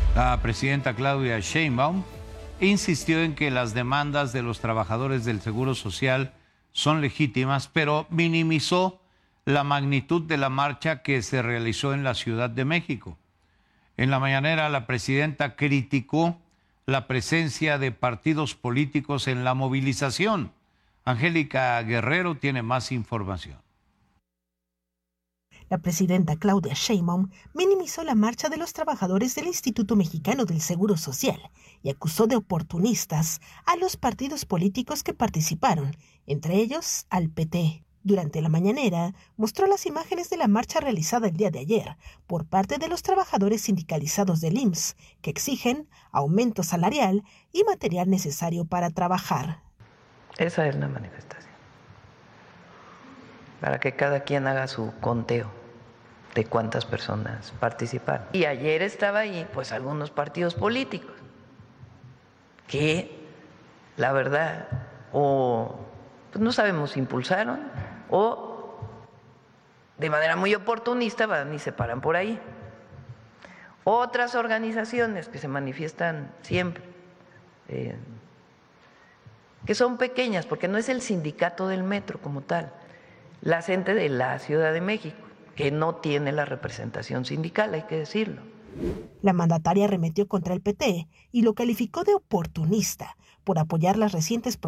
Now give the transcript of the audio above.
La presidenta Claudia Sheinbaum insistió en que las demandas de los trabajadores del Seguro Social son legítimas, pero minimizó la magnitud de la marcha que se realizó en la Ciudad de México. En la mañanera, la presidenta criticó la presencia de partidos políticos en la movilización. Angélica Guerrero tiene más información. La presidenta Claudia Sheinbaum minimizó la marcha de los trabajadores del Instituto Mexicano del Seguro Social y acusó de oportunistas a los partidos políticos que participaron, entre ellos al PT. Durante la mañanera, mostró las imágenes de la marcha realizada el día de ayer por parte de los trabajadores sindicalizados del IMSS, que exigen aumento salarial y material necesario para trabajar. Esa es la manifestación, para que cada quien haga su conteo de cuántas personas participaron. Y ayer estaba ahí, pues, algunos partidos políticos que, la verdad, o pues, no sabemos, impulsaron o de manera muy oportunista van y se paran por ahí. Otras organizaciones que se manifiestan siempre, que son pequeñas, porque no es el sindicato del metro como tal, la gente de la Ciudad de México, que no tiene la representación sindical, hay que decirlo. La mandataria arremetió contra el PT y lo calificó de oportunista por apoyar las recientes